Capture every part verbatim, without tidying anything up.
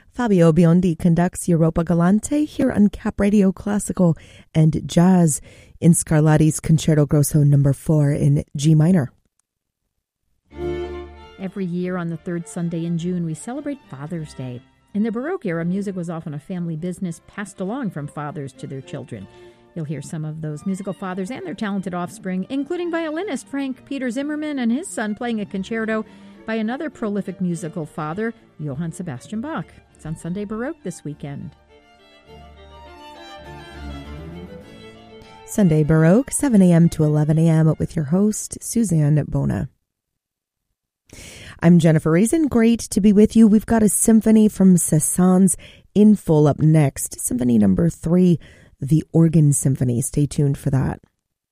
Fabio Biondi conducts Europa Galante here on Cap Radio Classical and Jazz in Scarlatti's Concerto Grosso number four in G minor. Every year on the third Sunday in June, we celebrate Father's Day. In the Baroque era, music was often a family business passed along from fathers to their children. You'll hear some of those musical fathers and their talented offspring, including violinist Frank Peter Zimmermann and his son playing a concerto by another prolific musical father, Johann Sebastian Bach. It's on Sunday Baroque this weekend. Sunday Baroque, seven a.m. to eleven a.m. with your host, Suzanne Bona. I'm Jennifer Reason. Great to be with you. We've got a symphony from Cézanne's in full up next. Symphony number three, the Organ Symphony. Stay tuned for that.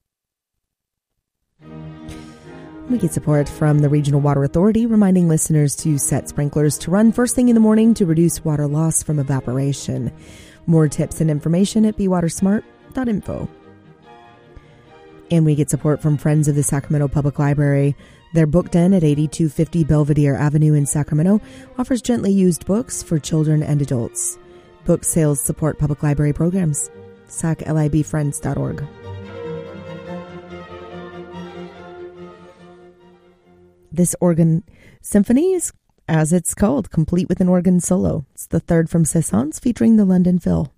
We get support from the Regional Water Authority, reminding listeners to set sprinklers to run first thing in the morning to reduce water loss from evaporation. More tips and information at be water smart dot info. And we get support from Friends of the Sacramento Public Library. Their book den at eighty-two fifty Belvedere Avenue in Sacramento offers gently used books for children and adults. Book sales support public library programs. sac lib friends dot org. This organ symphony is, as it's called, complete with an organ solo. It's the third from Cézanne's, featuring the London Phil.